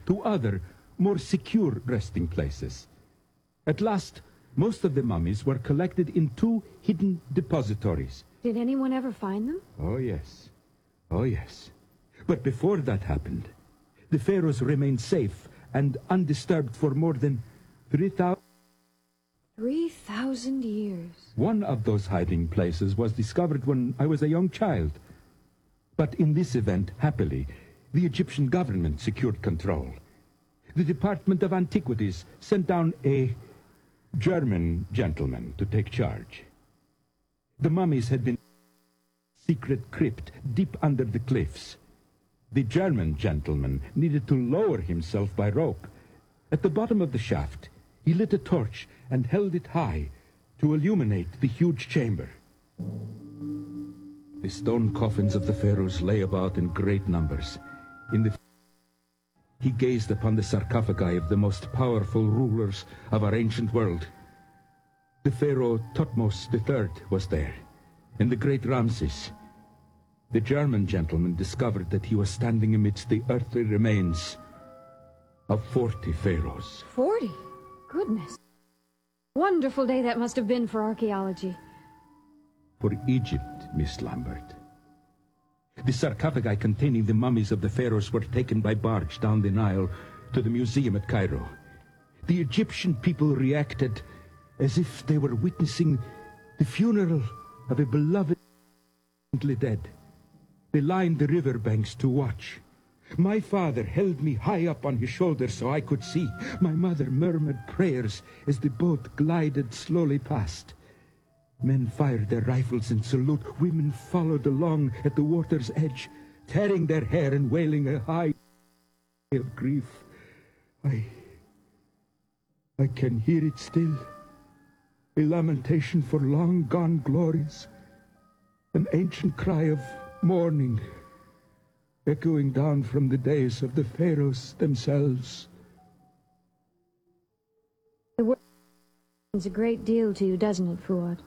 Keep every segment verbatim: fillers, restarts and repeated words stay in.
to other, more secure resting places. At last, most of the mummies were collected in two hidden depositories. Did anyone ever find them? Oh, yes. Oh, yes. But before that happened, the pharaohs remained safe and undisturbed for more than three thousand... Three thousand years. One of those hiding places was discovered when I was a young child. But in this event, happily, the Egyptian government secured control. The Department of Antiquities sent down a German gentleman to take charge. The mummies had been in a secret crypt deep under the cliffs. The German gentleman needed to lower himself by rope. At the bottom of the shaft, he lit a torch and held it high to illuminate the huge chamber. The stone coffins of the pharaohs lay about in great numbers. In the he gazed upon the sarcophagi of the most powerful rulers of our ancient world. The pharaoh Thutmose the Third was there, and the great Ramses. The German gentleman discovered that he was standing amidst the earthly remains of forty pharaohs. Forty? Goodness. Wonderful day that must have been for archaeology. For Egypt, Miss Lambert. The sarcophagi containing the mummies of the pharaohs were taken by barge down the Nile to the museum at Cairo. The Egyptian people reacted as if they were witnessing the funeral of a beloved dead. They lined the riverbanks to watch. My father held me high up on his shoulder so I could see. My mother murmured prayers as the boat glided slowly past. Men fired their rifles in salute. Women followed along at the water's edge, tearing their hair and wailing a high cry of grief. I... I can hear it still. A lamentation for long-gone glories. An ancient cry of mourning, echoing down from the days of the pharaohs themselves. The word means a great deal to you, doesn't it, Fuad?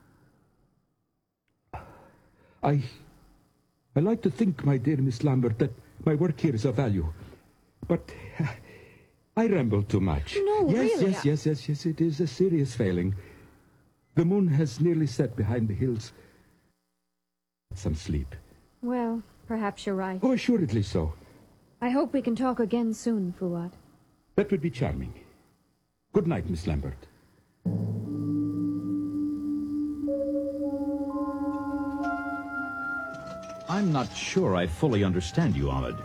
I... I like to think, my dear Miss Lambert, that my work here is of value. But uh, I ramble too much. No, yes, really. Yes, yes, yes, yes, it is a serious failing. The moon has nearly set behind the hills. Some sleep. Well, perhaps you're right. Oh, assuredly so. I hope we can talk again soon, Fuad. That would be charming. Good night, Miss Lambert. I'm not sure I fully understand you, Ahmed.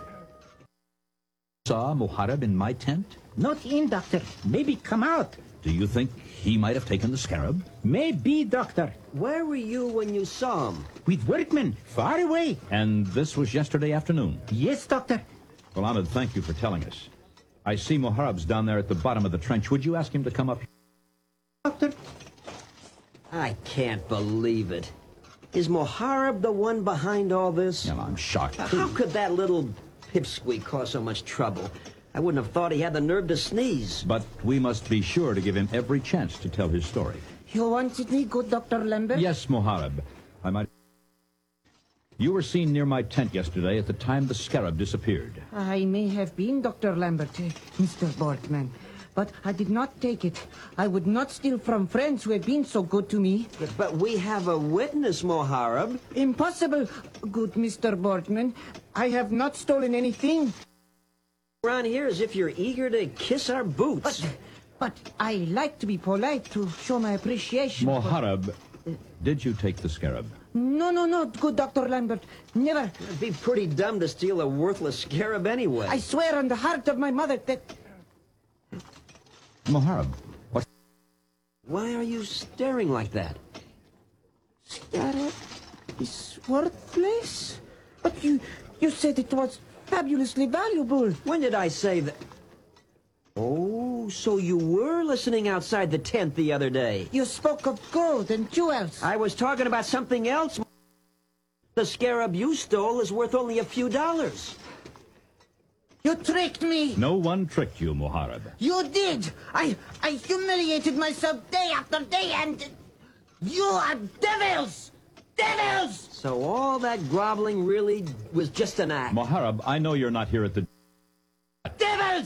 Saw Muharrab in my tent? Not in, Doctor. Maybe come out. Do you think he might have taken the scarab? Maybe, Doctor. Where were you when you saw him? With workmen, far away. And this was yesterday afternoon? Yes, Doctor. Well, Ahmed, thank you for telling us. I see Muharrab's down there at the bottom of the trench. Would you ask him to come up? Doctor? I can't believe it. Is Muharrab the one behind all this? No, I'm shocked. How could that little pipsqueak cause so much trouble? I wouldn't have thought he had the nerve to sneeze. But we must be sure to give him every chance to tell his story. You wanted me, good Doctor Lambert? Yes, Muharrab. I might... You were seen near my tent yesterday at the time the scarab disappeared. I may have been, Doctor Lambert, uh, Mister Bortman. But I did not take it. I would not steal from friends who have been so good to me. But we have a witness, Muharrab. Impossible, good Mister Bortman. I have not stolen anything. Around here as if you're eager to kiss our boots. But, but I like to be polite to show my appreciation. Muharrab, did you take the scarab? No, no, no, good Doctor Lambert. Never. It'd be pretty dumb to steal a worthless scarab anyway. I swear on the heart of my mother that... Muharrab, what... Why are you staring like that? Scarab is worthless? But you, you said it was fabulously valuable. When did I say that? Oh, so you were listening outside the tent the other day. You spoke of gold and jewels. I was talking about something else. The scarab you stole is worth only a few dollars. You tricked me. No one tricked you, Muharrab. You did. I, I humiliated myself day after day, and you are devils. Devils! So all that groveling really was just an act. Muharrab, I know you're not here at the... Devils!